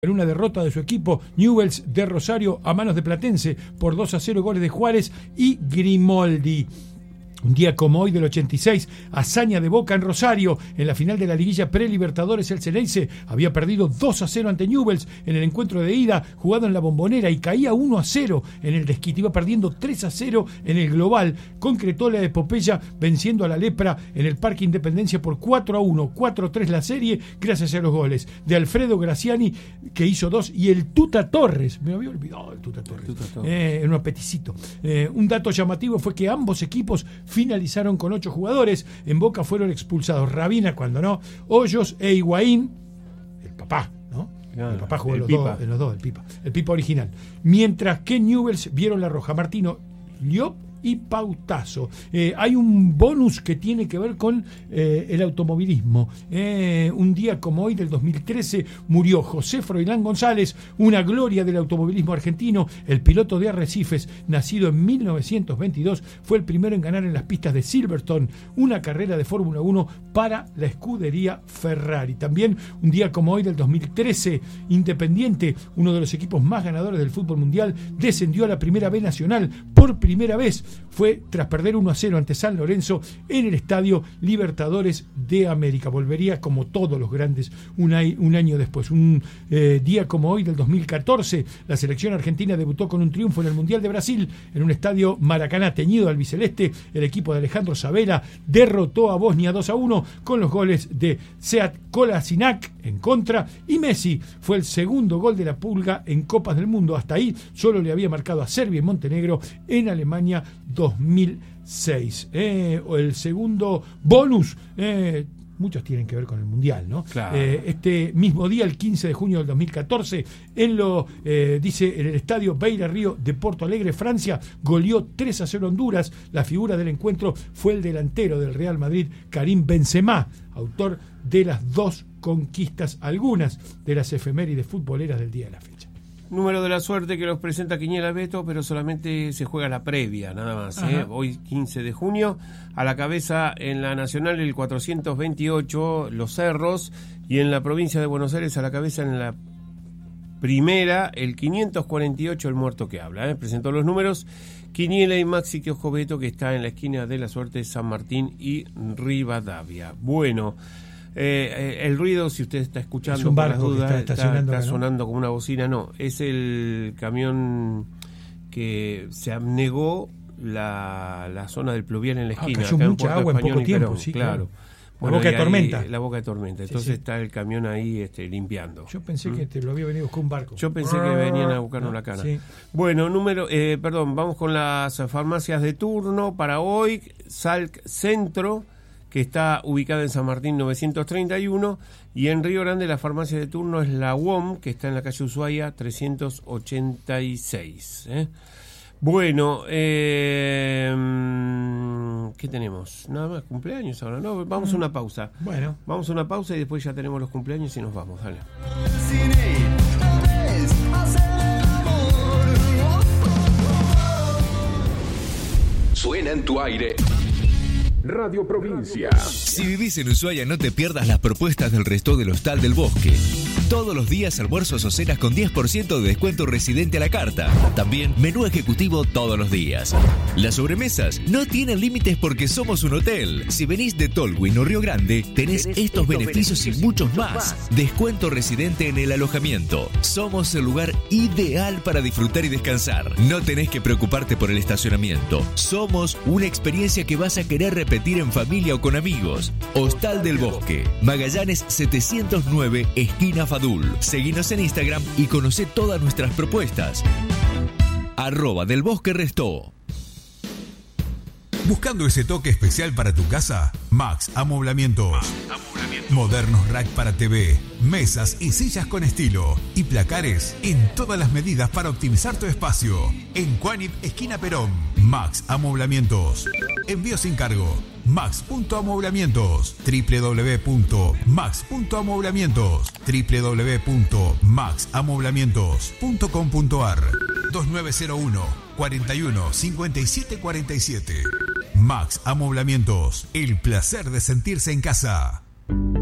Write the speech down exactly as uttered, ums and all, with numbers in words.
En una derrota de su equipo, Newell's de Rosario a manos de Platense por dos a cero, goles de Juárez y Grimoldi. Un día como hoy del ochenta y seis, hazaña de Boca en Rosario. En la final de la liguilla pre-Libertadores, el Ceneice había perdido dos a cero ante Newell's en el encuentro de ida, jugado en la Bombonera, y caía uno a cero en el desquite. Iba perdiendo tres a cero en el global. Concretó la epopeya venciendo a la Lepra en el Parque Independencia por cuatro a uno, cuatro a tres la serie, gracias a los goles de Alfredo Graciani, que hizo dos, y el Tuta Torres. Me había olvidado el Tuta Torres. El Tuta Torres. Eh, un apeticito. Eh, un dato llamativo fue que ambos equipos finalizaron con ocho jugadores. En Boca fueron expulsados Rabina, cuando no, Hoyos e Higuaín, el papá, ¿no? Claro, el papá jugó en los, dos, en los dos, el Pipa, el Pipa original. Mientras que Newell's vieron la roja, Martino Liop y Pautazo. Eh, hay un bonus que tiene que ver con eh, el automovilismo. Eh, un día como hoy del dos mil trece murió José Froilán González, una gloria del automovilismo argentino. El piloto de Arrecifes, nacido en mil novecientos veintidós, fue el primero en ganar en las pistas de Silverstone una carrera de Fórmula uno para la escudería Ferrari. También un día como hoy del dos mil trece, Independiente, uno de los equipos más ganadores del fútbol mundial, descendió a la Primera B Nacional por primera vez. Fue tras perder uno a cero ante San Lorenzo en el Estadio Libertadores de América. Volvería, como todos los grandes, un, un año después. Un eh, día como hoy del dos mil catorce, la selección argentina debutó con un triunfo en el Mundial de Brasil en un estadio Maracaná teñido albiceleste. El equipo de Alejandro Sabela derrotó a Bosnia dos a uno con los goles de Sead Kolasinac en contra, y Messi fue el segundo gol de la Pulga en Copas del Mundo. Hasta ahí solo le había marcado a Serbia y Montenegro en Alemania dos mil seis. Eh, el segundo bonus, eh, muchos tienen que ver con el Mundial, ¿no? Claro. Eh, este mismo día, el quince de junio del dos mil catorce, en lo, eh, dice, en el estadio Beira Río de Porto Alegre, Francia, goleó tres a cero Honduras. La figura del encuentro fue el delantero del Real Madrid, Karim Benzema, autor de las dos conquistas, algunas de las efemérides futboleras del día de la fecha. Número de la suerte que los presenta Quiniela Beto, pero solamente se juega la previa, nada más. ¿eh? Hoy quince de junio, a la cabeza en la Nacional el cuatrocientos veintiocho, Los Cerros, y en la provincia de Buenos Aires a la cabeza en la primera el quinientos cuarenta y ocho, El Muerto que Habla. ¿eh? Presentó los números Quiniela y Maxi Kiosco Beto, que está en la esquina de la suerte, San Martín y Rivadavia. Bueno, Eh, eh, el ruido, si usted está escuchando, es un barco por las dudas, que está, está, está acá, ¿no? sonando como una bocina. No, es el camión que se abnegó la, la zona del pluvial en la esquina. Ah, cayó acá mucha en agua en poco Español, tiempo, Perón, sí, claro. claro. Bueno, la boca de ahí, tormenta. La boca de tormenta. Entonces sí, sí. Está el camión ahí este, limpiando. Yo pensé ¿Mm? que te lo había venido a buscar un barco. Yo pensé que venían a buscarnos no, la cara. Sí. Bueno, número, eh, perdón, vamos con las farmacias de turno para hoy. Salk Centro, que está ubicada en San Martín novecientos treinta y uno, y en Río Grande la farmacia de turno es la U O M, que está en la calle Ushuaia trescientos ochenta y seis. ¿eh? Bueno, eh, ¿qué tenemos? Nada más, cumpleaños ahora, ¿no? Vamos a una pausa. Bueno. Vamos a una pausa y después ya tenemos los cumpleaños y nos vamos, dale. Suena en tu aire Radio Provincia. Si vivís en Ushuaia, no te pierdas las propuestas del Resto del Hostal del Bosque. Todos los días almuerzos o cenas con diez por ciento de descuento residente a la carta. También menú ejecutivo todos los días. Las sobremesas no tienen límites porque somos un hotel. Si venís de Tolwyn o Río Grande, tenés estos beneficios y muchos más. Descuento residente en el alojamiento. Somos el lugar ideal para disfrutar y descansar. No tenés que preocuparte por el estacionamiento. Somos una experiencia que vas a querer repetir en familia o con amigos. Hostal del Bosque, Magallanes setecientos nueve, esquina Fadul. Seguinos en Instagram y conocé todas nuestras propuestas. Arroba del Bosque Restó. ¿Buscando ese toque especial para tu casa? Max Amoblamientos. Max Amoblamientos. Modernos rack para T V, mesas y sillas con estilo y placares en todas las medidas para optimizar tu espacio. En Cuanip, esquina Perón. Max Amoblamientos. Envío sin cargo. Max punto amoblamientos. doble u doble u doble u punto max punto amoblamientos. doble u doble u doble u punto max amoblamientos punto com punto ar. dos nueve cero uno, cuatro uno, cinco siete cuatro siete. Max Amoblamientos. El placer de sentirse en casa.